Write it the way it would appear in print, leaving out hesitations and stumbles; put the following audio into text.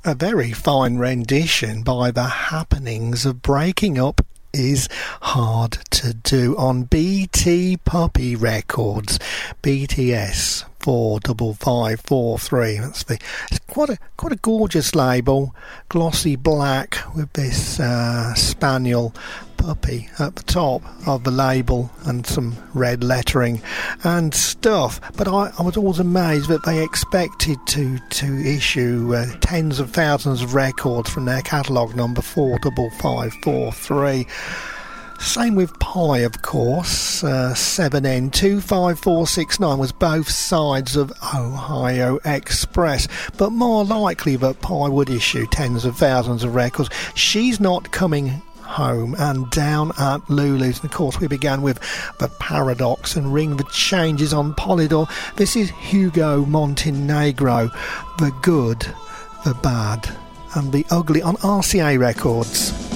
A very fine rendition by The Happenings of Breaking Up Is Hard to Do on BT Puppy Records, BTS 45543. It's quite a gorgeous label, glossy black with this spaniel puppy at the top of the label and some red lettering and stuff. But I was always amazed that they expected to issue tens of thousands of records from their catalogue number 45543. Same with Pi, of course. 7N25469 was both sides of Ohio Express, but more likely that Pi would issue tens of thousands of records. She's Not Coming Home and Down at Lulu's. And of course we began with The Paradox and Ring the Changes on Polydor. This is Hugo Montenegro, The Good, The Bad and The Ugly on RCA Records.